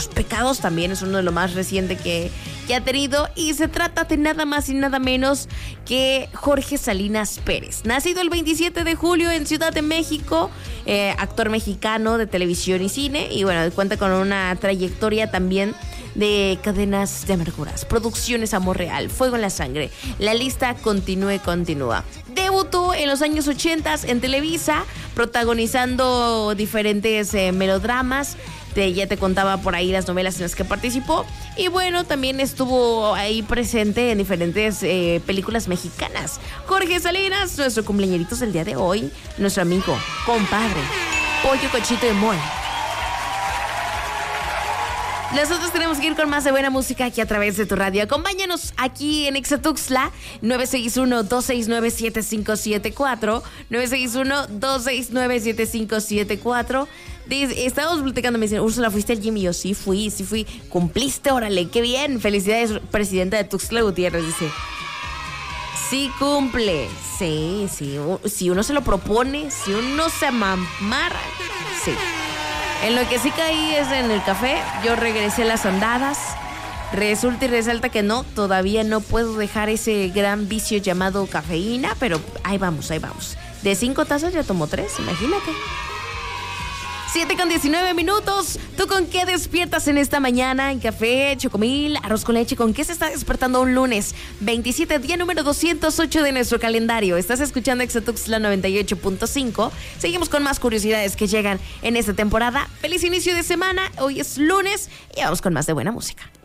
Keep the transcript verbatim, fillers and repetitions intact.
Los Pecados también es uno de lo más reciente que, que ha tenido. Y se trata de nada más y nada menos que Jorge Salinas Pérez. Nacido el veintisiete de julio en Ciudad de México, eh, actor mexicano de televisión y cine. Y bueno, cuenta con una trayectoria también de Cadenas de Amarguras, Producciones Amor Real, Fuego en la Sangre. La lista continúa y continúa. Debutó en los años ochenta en Televisa, protagonizando diferentes eh, melodramas. Te, ya te contaba por ahí las novelas en las que participó. Y bueno, también estuvo ahí presente en diferentes eh, películas mexicanas. Jorge Salinas, nuestro cumpleañeritos del día de hoy, nuestro amigo, compadre, Pollo Cochito de Mole. Nosotros tenemos que ir con más de buena música aquí a través de tu radio. Acompáñanos aquí en Ixatuxtla, nueve seis uno, dos seis nueve, siete cinco siete cuatro, nueve seis uno, dos seis nueve, siete cinco siete cuatro. Dice, estábamos platicando, me dicen, Úrsula, ¿fuiste al gym? Y yo, sí fui, sí fui. ¿Cumpliste? Órale, qué bien. Felicidades, presidenta de Tuxtla Gutiérrez, dice. Sí cumple, sí, sí. Si uno se lo propone, si uno se amarra, sí. En lo que sí caí es en el café. Yo regresé a las andadas. Resulta y resalta que no, todavía no puedo dejar ese gran vicio llamado cafeína, pero ahí vamos, ahí vamos. De cinco tazas ya tomo tres, imagínate. siete con diecinueve minutos. ¿Tú con qué despiertas en esta mañana? ¿En café, chocomil, arroz con leche? ¿Con qué se está despertando un lunes veintisiete, día número doscientos ocho de nuestro calendario? Estás escuchando Ixatuxtla noventa y ocho punto cinco. Seguimos con más curiosidades que llegan en esta temporada. Feliz inicio de semana. Hoy es lunes y vamos con más de buena música.